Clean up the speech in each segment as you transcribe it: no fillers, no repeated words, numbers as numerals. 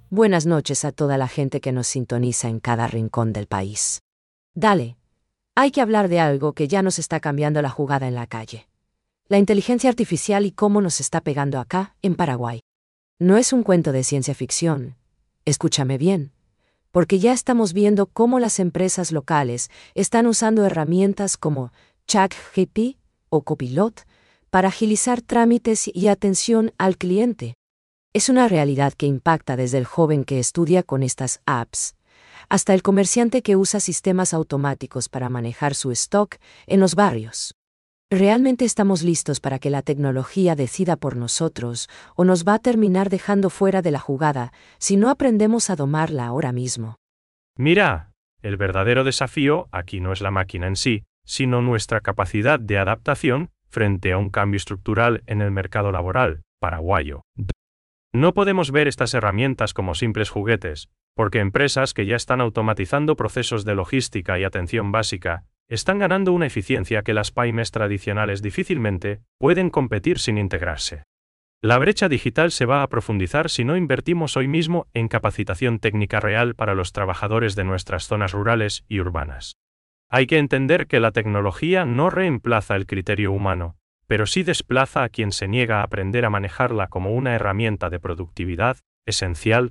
Buenas noches a toda la gente que nos sintoniza en cada rincón del país. Dale, hay que hablar de algo que ya nos está cambiando la jugada en la calle. La inteligencia artificial y cómo nos está pegando acá, en Paraguay. No es un cuento de ciencia ficción. Escúchame bien, porque ya estamos viendo cómo las empresas locales están usando herramientas como ChatGPT o Copilot para agilizar trámites y atención al cliente. Es una realidad que impacta desde el joven que estudia con estas apps, hasta el comerciante que usa sistemas automáticos para manejar su stock en los barrios. ¿Realmente estamos listos para que la tecnología decida por nosotros o nos va a terminar dejando fuera de la jugada si no aprendemos a domarla ahora mismo? Mira, el verdadero desafío aquí no es la máquina en sí, sino nuestra capacidad de adaptación frente a un cambio estructural en el mercado laboral paraguayo. No podemos ver estas herramientas como simples juguetes, porque empresas que ya están automatizando procesos de logística y atención básica están ganando una eficiencia que las pymes tradicionales difícilmente pueden competir sin integrarse. La brecha digital se va a profundizar si no invertimos hoy mismo en capacitación técnica real para los trabajadores de nuestras zonas rurales y urbanas. Hay que entender que la tecnología no reemplaza el criterio humano, pero sí desplaza a quien se niega a aprender a manejarla como una herramienta de productividad esencial.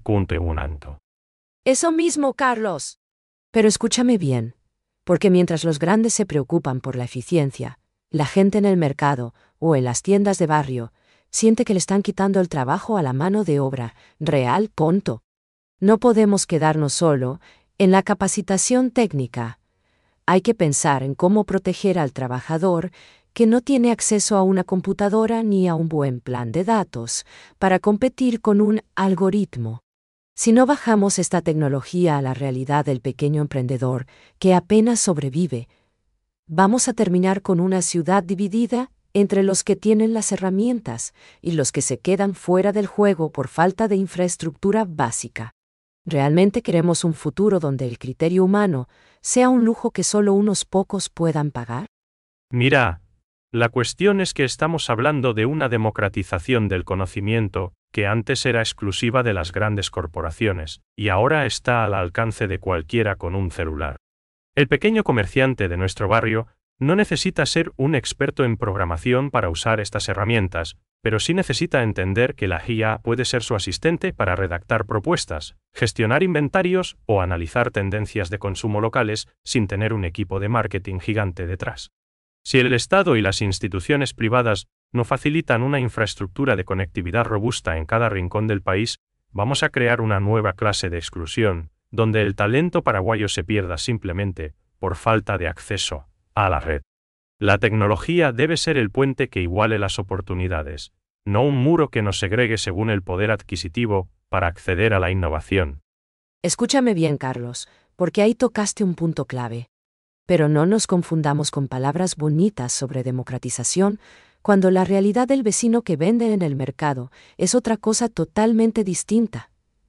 Eso mismo, Carlos. Pero escúchame bien, porque mientras los grandes se preocupan por la eficiencia, la gente en el mercado o en las tiendas de barrio siente que le están quitando el trabajo a la mano de obra real. No podemos quedarnos solo en la capacitación técnica. Hay que pensar en cómo proteger al trabajador que no tiene acceso a una computadora ni a un buen plan de datos para competir con un algoritmo. Si no bajamos esta tecnología a la realidad del pequeño emprendedor que apenas sobrevive, vamos a terminar con una ciudad dividida entre los que tienen las herramientas y los que se quedan fuera del juego por falta de infraestructura básica. ¿Realmente queremos un futuro donde el criterio humano sea un lujo que solo unos pocos puedan pagar? Mira, la cuestión es que estamos hablando de una democratización del conocimiento que antes era exclusiva de las grandes corporaciones y ahora está al alcance de cualquiera con un celular. El pequeño comerciante de nuestro barrio no necesita ser un experto en programación para usar estas herramientas, pero sí necesita entender que la IA puede ser su asistente para redactar propuestas, gestionar inventarios o analizar tendencias de consumo locales sin tener un equipo de marketing gigante detrás. Si el Estado y las instituciones privadas no facilitan una infraestructura de conectividad robusta en cada rincón del país, vamos a crear una nueva clase de exclusión, donde el talento paraguayo se pierda simplemente por falta de acceso a la red. La tecnología debe ser el puente que iguale las oportunidades, no un muro que nos segregue según el poder adquisitivo para acceder a la innovación. Escúchame bien, Carlos, porque ahí tocaste un punto clave. Pero no nos confundamos con palabras bonitas sobre democratización, cuando la realidad del vecino que vende en el mercado es otra cosa totalmente distinta.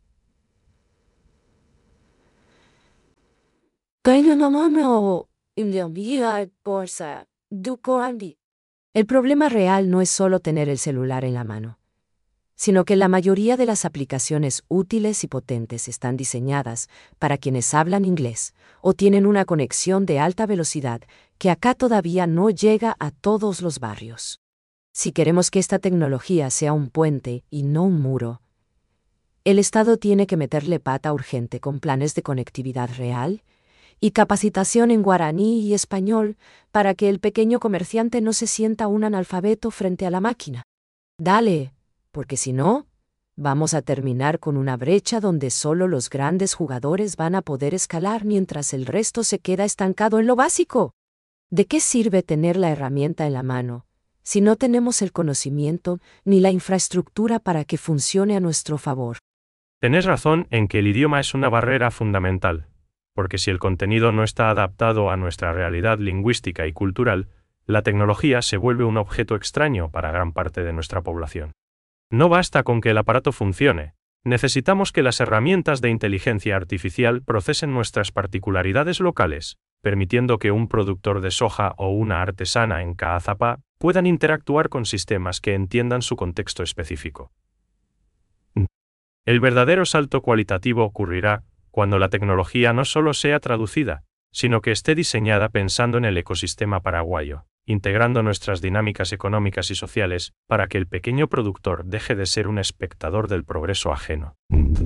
El problema real no es solo tener el celular en la mano, sino que la mayoría de las aplicaciones útiles y potentes están diseñadas para quienes hablan inglés o tienen una conexión de alta velocidad que acá todavía no llega a todos los barrios. Si queremos que esta tecnología sea un puente y no un muro, el Estado tiene que meterle pata urgente con planes de conectividad real y capacitación en guaraní y español para que el pequeño comerciante no se sienta un analfabeto frente a la máquina. Dale, porque si no, vamos a terminar con una brecha donde solo los grandes jugadores van a poder escalar mientras el resto se queda estancado en lo básico. ¿De qué sirve tener la herramienta en la mano si no tenemos el conocimiento ni la infraestructura para que funcione a nuestro favor? Tenés razón en que el idioma es una barrera fundamental, porque si el contenido no está adaptado a nuestra realidad lingüística y cultural, la tecnología se vuelve un objeto extraño para gran parte de nuestra población. No basta con que el aparato funcione, necesitamos que las herramientas de inteligencia artificial procesen nuestras particularidades locales, permitiendo que un productor de soja o una artesana en Caazapá puedan interactuar con sistemas que entiendan su contexto específico. El verdadero salto cualitativo ocurrirá cuando la tecnología no solo sea traducida, sino que esté diseñada pensando en el ecosistema paraguayo, integrando nuestras dinámicas económicas y sociales para que el pequeño productor deje de ser un espectador del progreso ajeno.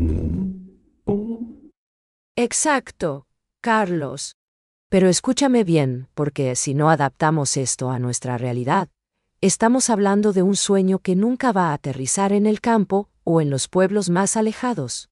Exacto, Carlos. Pero escúchame bien, porque si no adaptamos esto a nuestra realidad, estamos hablando de un sueño que nunca va a aterrizar en el campo o en los pueblos más alejados.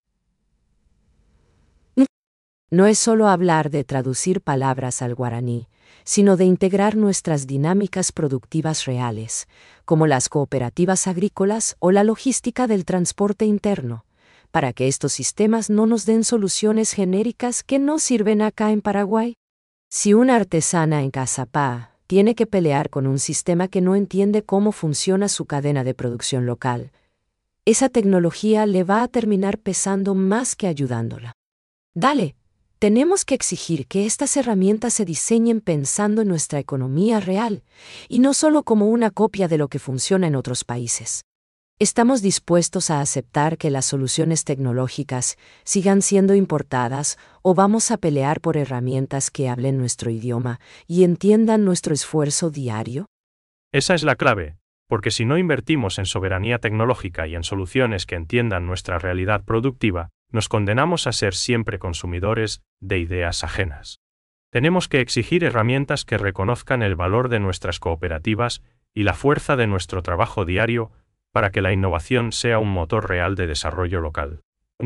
No es solo hablar de traducir palabras al guaraní, sino de integrar nuestras dinámicas productivas reales, como las cooperativas agrícolas o la logística del transporte interno, para que estos sistemas no nos den soluciones genéricas que no sirven acá en Paraguay. Si una artesana en Cazapá tiene que pelear con un sistema que no entiende cómo funciona su cadena de producción local, esa tecnología le va a terminar pesando más que ayudándola. Dale. Tenemos que exigir que estas herramientas se diseñen pensando en nuestra economía real, y no solo como una copia de lo que funciona en otros países. ¿Estamos dispuestos a aceptar que las soluciones tecnológicas sigan siendo importadas o vamos a pelear por herramientas que hablen nuestro idioma y entiendan nuestro esfuerzo diario? Esa es la clave, porque si no invertimos en soberanía tecnológica y en soluciones que entiendan nuestra realidad productiva, nos condenamos a ser siempre consumidores de ideas ajenas. Tenemos que exigir herramientas que reconozcan el valor de nuestras cooperativas y la fuerza de nuestro trabajo diario para que la innovación sea un motor real de desarrollo local.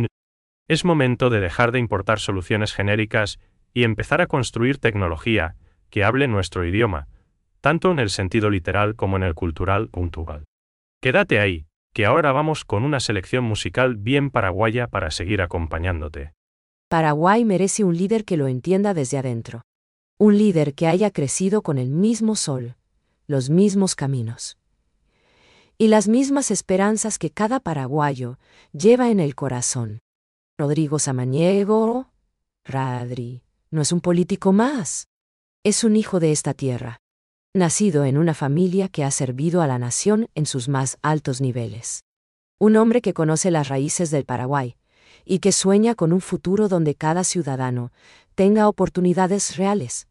Es momento de dejar de importar soluciones genéricas y empezar a construir tecnología que hable nuestro idioma, tanto en el sentido literal como en el cultural puntual. Quédate ahí, que ahora vamos con una selección musical bien paraguaya para seguir acompañándote. Paraguay merece un líder que lo entienda desde adentro. Un líder que haya crecido con el mismo sol, los mismos caminos y las mismas esperanzas que cada paraguayo lleva en el corazón. Rodrigo Samaniego, Radri, no es un político más. Es un hijo de esta tierra, nacido en una familia que ha servido a la nación en sus más altos niveles. Un hombre que conoce las raíces del Paraguay y que sueña con un futuro donde cada ciudadano tenga oportunidades reales.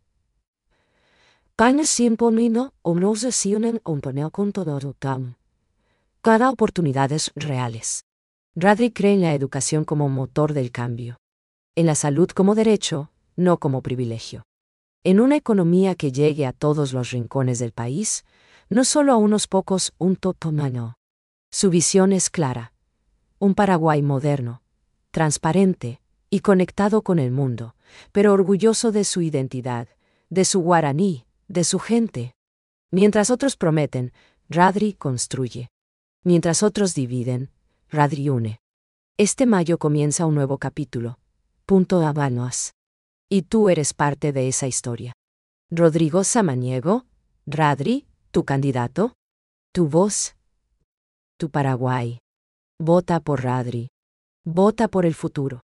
Cada oportunidades reales. Radri cree en la educación como motor del cambio. En la salud como derecho, no como privilegio. En una economía que llegue a todos los rincones del país, no solo a unos pocos, un totomano. Su visión es clara. Un Paraguay moderno, transparente y conectado con el mundo, pero orgulloso de su identidad, de su guaraní, de su gente. Mientras otros prometen, Radri construye. Mientras otros dividen, Radri une. Este mayo comienza un nuevo capítulo. Punto Habanos. Y tú eres parte de esa historia. Rodrigo Samaniego, Radri, tu candidato, tu voz, tu Paraguay. Vota por Radri. Vota por el futuro.